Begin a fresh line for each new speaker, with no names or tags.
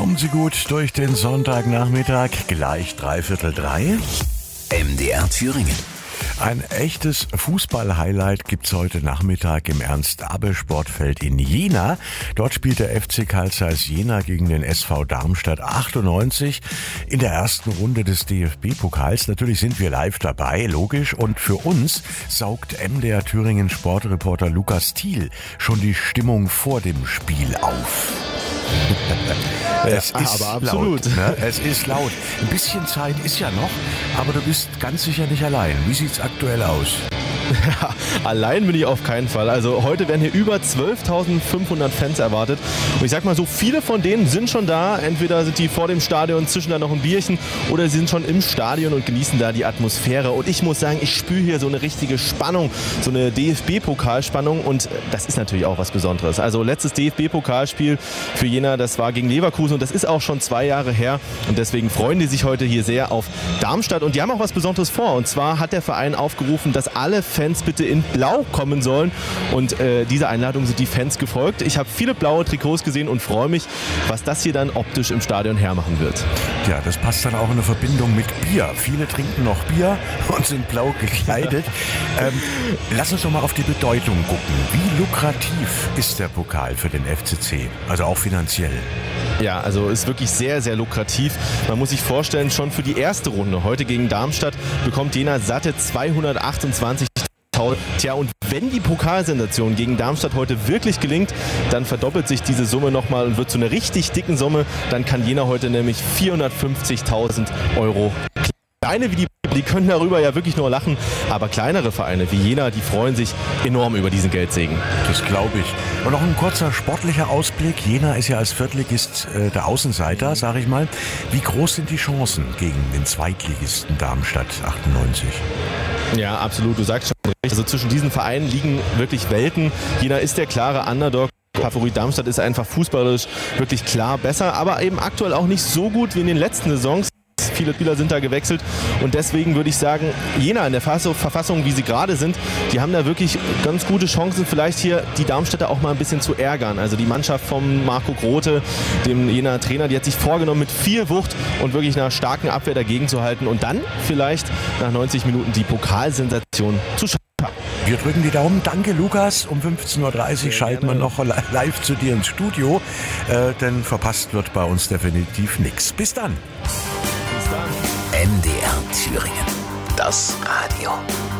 Kommen Sie gut durch den Sonntagnachmittag, gleich 2:45.
MDR Thüringen.
Ein echtes Fußball-Highlight gibt's heute Nachmittag im Ernst-Abbe-Sportfeld in Jena. Dort spielt der FC Carl Zeiss Jena gegen den SV Darmstadt 98 in der ersten Runde des DFB-Pokals. Natürlich sind wir live dabei, logisch. Und für uns saugt MDR Thüringen Sportreporter Lukas Thiel schon die Stimmung vor dem Spiel auf. Es ist
aber absolut.
laut, ne? Es ist laut. Ein bisschen Zeit ist ja noch, aber du bist ganz sicher nicht allein. Wie sieht's aktuell aus?
Allein bin ich auf keinen Fall. Also heute werden hier über 12.500 Fans erwartet. Und ich sag mal so, viele von denen sind schon da. Entweder sind die vor dem Stadion, zischen da noch ein Bierchen oder sie sind schon im Stadion und genießen da die Atmosphäre. Und ich muss sagen, ich spüre hier so eine richtige Spannung, so eine DFB-Pokalspannung und das ist natürlich auch was Besonderes. Also letztes DFB-Pokalspiel für Jena, das war gegen Leverkusen und das ist auch schon 2 Jahre her und deswegen freuen die sich heute hier sehr auf Darmstadt und die haben auch was Besonderes vor. Und zwar hat der Verein aufgerufen, dass alle Fans bitte in Blau kommen sollen und dieser Einladung sind die Fans gefolgt. Ich habe viele blaue Trikots gesehen und freue mich, was das hier dann optisch im Stadion hermachen wird.
Ja, das passt dann auch in eine Verbindung mit Bier. Viele trinken noch Bier und sind blau gekleidet. Lass uns doch mal auf die Bedeutung gucken. Wie lukrativ ist der Pokal für den FCC? Also auch finanziell.
Ja, also ist wirklich sehr, sehr lukrativ. Man muss sich vorstellen, schon für die erste Runde heute gegen Darmstadt bekommt Jena satte 228.000. Tja, und wenn die Pokalsensation gegen Darmstadt heute wirklich gelingt, dann verdoppelt sich diese Summe nochmal und wird zu einer richtig dicken Summe. Dann kann Jena heute nämlich 450.000 Euro. Kleine wie die können darüber ja wirklich nur lachen, aber kleinere Vereine wie Jena, die freuen sich enorm über diesen Geldsegen.
Das glaube ich. Und noch ein kurzer sportlicher Ausblick. Jena ist ja als Viertligist der Außenseiter, sage ich mal. Wie groß sind die Chancen gegen den Zweitligisten Darmstadt 98?
Ja, absolut. Du sagst schon richtig. Also zwischen diesen Vereinen liegen wirklich Welten. Jena ist der klare Underdog. Favorit Darmstadt ist einfach fußballerisch wirklich klar besser, aber eben aktuell auch nicht so gut wie in den letzten Saisons. Viele Spieler sind da gewechselt und deswegen würde ich sagen, Jena in der Verfassung, wie sie gerade sind, die haben da wirklich ganz gute Chancen, vielleicht hier die Darmstädter auch mal ein bisschen zu ärgern. Also die Mannschaft von Marco Grote, dem Jenaer Trainer, die hat sich vorgenommen, mit viel Wucht und wirklich einer starken Abwehr dagegen zu halten und dann vielleicht nach 90 Minuten die Pokalsensation zu schaffen.
Wir drücken die Daumen. Danke, Lukas. Um 15:30 Uhr schalten wir noch live zu dir ins Studio, denn verpasst wird bei uns definitiv nichts. Bis dann.
MDR Thüringen. Das Radio.